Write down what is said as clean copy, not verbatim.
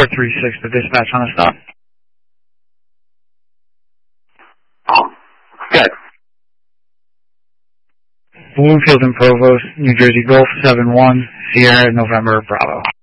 436 to dispatch on a stop. Good. Bloomfield and Provost, New Jersey Golf 71, Sierra, November, Bravo.